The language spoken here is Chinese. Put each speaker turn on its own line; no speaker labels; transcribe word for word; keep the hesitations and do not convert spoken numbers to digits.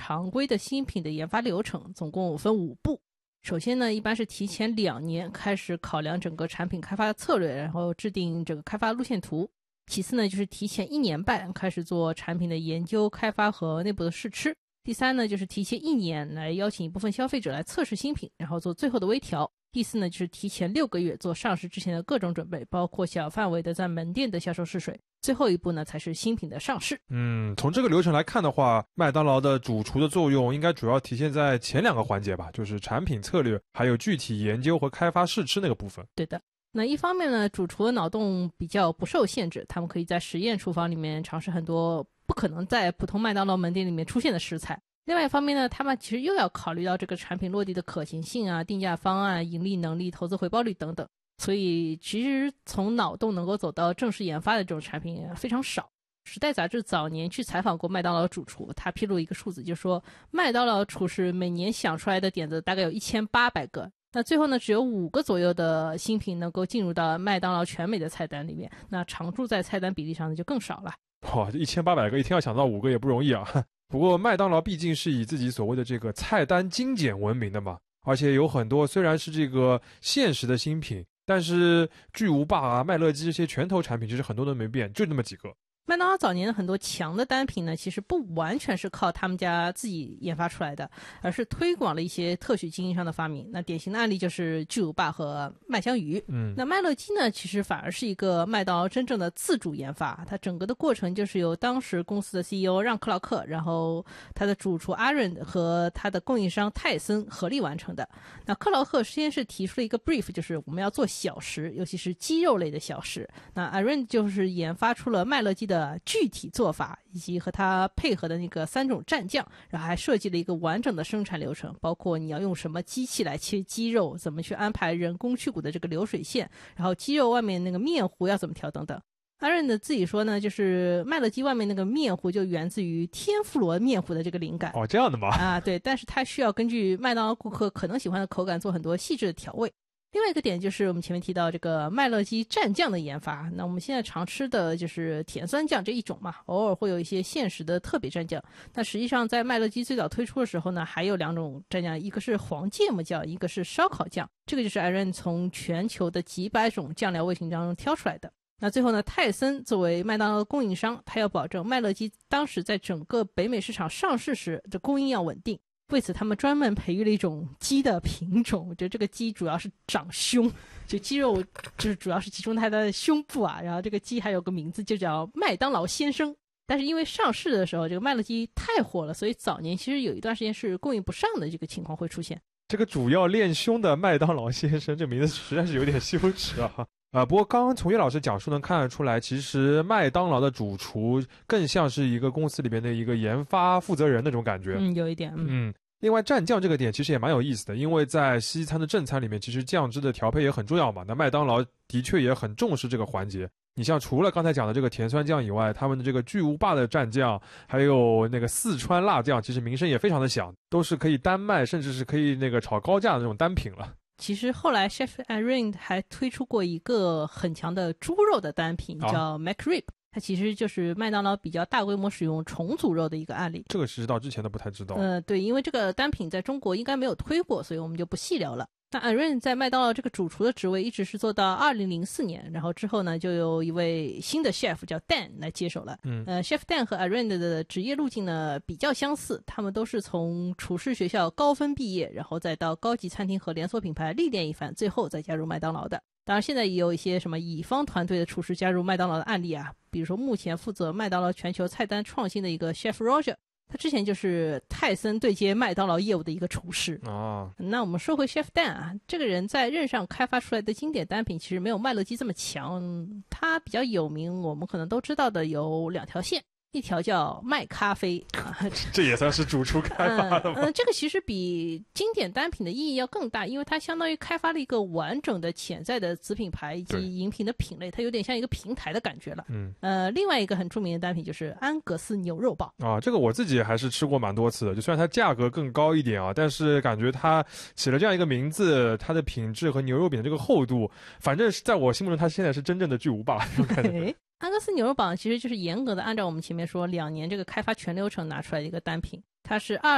常规的新品的研发流程，总共分五步。首先呢，一般是提前两年开始考量整个产品开发策略，然后制定这个开发路线图。其次呢，就是提前一年半开始做产品的研究、开发和内部的试吃。第三呢，就是提前一年来邀请一部分消费者来测试新品，然后做最后的微调。第四呢，就是提前六个月做上市之前的各种准备，包括小范围的在门店的销售试水。最后一步呢，才是新品的上市。
嗯，从这个流程来看的话，麦当劳的主厨的作用应该主要体现在前两个环节吧，就是产品策略，还有具体研究和开发试吃那个部分。
对的。那一方面呢，主厨的脑洞比较不受限制，他们可以在实验厨房里面尝试很多不可能在普通麦当劳门店里面出现的食材。另外一方面呢，他们其实又要考虑到这个产品落地的可行性啊、定价方案、盈利能力、投资回报率等等，所以其实从脑洞能够走到正式研发的这种产品非常少。时代杂志早年去采访过麦当劳主厨，他披露一个数字，就是说麦当劳厨师每年想出来的点子大概有一千八百个，那最后呢，只有五个左右的新品能够进入到麦当劳全美的菜单里面，那常驻在菜单比例上呢就更少了。
哇，一千八百个，一天要想到五个也不容易啊。不过麦当劳毕竟是以自己所谓的这个菜单精简闻名的嘛，而且有很多虽然是这个现实的新品，但是巨无霸啊、麦乐鸡这些拳头产品其实很多都没变，就那么几个。
麦当劳早年的很多强的单品呢，其实不完全是靠他们家自己研发出来的，而是推广了一些特许经营商的发明。那典型的案例就是巨无霸和麦香鱼。
嗯，
那麦乐鸡呢，其实反而是一个麦当劳真正的自主研发，它整个的过程就是由当时公司的 C E O 让克劳克，然后他的主厨阿伦和他的供应商泰森合力完成的。那克劳克先是提出了一个 brief， 就是我们要做小食，尤其是鸡肉类的小食。那阿伦就是研发出了麦乐鸡的具体做法，以及和它配合的那个三种蘸酱，然后还设计了一个完整的生产流程，包括你要用什么机器来切鸡肉，怎么去安排人工去骨的这个流水线，然后鸡肉外面那个面糊要怎么调等等。阿润的自己说呢，就是麦乐鸡外面那个面糊就源自于天妇罗面糊的这个灵感。
哦，这样的吗？
啊，对，但是它需要根据麦当劳顾客可能喜欢的口感做很多细致的调味。另外一个点就是我们前面提到这个麦乐鸡蘸酱的研发，那我们现在常吃的就是甜酸酱这一种嘛，偶尔会有一些现实的特别蘸酱。那实际上在麦乐鸡最早推出的时候呢，还有两种蘸酱，一个是黄芥末酱，一个是烧烤酱，这个就是 Aaron 从全球的几百种酱料味型当中挑出来的。那最后呢，泰森作为麦当劳的供应商，他要保证麦乐鸡当时在整个北美市场上市时的供应要稳定，为此他们专门培育了一种鸡的品种，我觉得这个鸡主要是长胸，就鸡肉就是主要是集中在它的胸部啊，然后这个鸡还有个名字就叫麦当劳先生。但是因为上市的时候这个麦乐鸡太火了，所以早年其实有一段时间是供应不上的这个情况会出现。
这个主要练胸的麦当劳先生，这名字实在是有点羞耻啊。啊，不过刚刚从叶老师讲述能看得出来，其实麦当劳的主厨更像是一个公司里边的一个研发负责人那种感觉。
嗯，有一点。嗯。
嗯，另外蘸酱这个点其实也蛮有意思的，因为在西餐的正餐里面，其实酱汁的调配也很重要嘛。那麦当劳的确也很重视这个环节。你像除了刚才讲的这个甜酸酱以外，他们的这个巨无霸的蘸酱，还有那个四川辣酱，其实名声也非常的响，都是可以单卖，甚至是可以那个炒高价的那种单品了。
其实后来 Chef Aaron 还推出过一个很强的猪肉的单品，叫 McRib， 它其实就是麦当劳比较大规模使用重组肉的一个案例。
这个知道之前都不太知道。
呃，对，因为这个单品在中国应该没有推过，所以我们就不细聊了。那 Aaron 在麦当劳这个主厨的职位一直是做到二零零四年，然后之后呢，就有一位新的 chef 叫 Dan 来接手了。
嗯，
呃 ，chef Dan 和 Aaron 的职业路径呢比较相似，他们都是从厨师学校高分毕业，然后再到高级餐厅和连锁品牌历练一番，最后再加入麦当劳的。当然，现在也有一些什么乙方团队的厨师加入麦当劳的案例啊，比如说目前负责麦当劳全球菜单创新的一个 chef Roger。他之前就是泰森对接麦当劳业务的一个厨师
啊。
那我们说回 Chef Dan 啊，这个人在任上开发出来的经典单品其实没有麦乐鸡这么强，他比较有名，我们可能都知道的有两条线，一条叫麦咖啡
这也算是主厨开发的吗？
嗯, 嗯，这个其实比经典单品的意义要更大，因为它相当于开发了一个完整的潜在的子品牌以及饮品的品类，它有点像一个平台的感觉了。
嗯，
呃，另外一个很著名的单品就是安格斯牛肉堡
啊，这个我自己还是吃过蛮多次的，就虽然它价格更高一点啊，但是感觉它起了这样一个名字，它的品质和牛肉饼的这个厚度，反正是在我心目中它现在是真正的巨无霸这种感觉。
安格斯牛肉堡其实就是严格的按照我们前面说两年这个开发全流程拿出来的一个单品，它是二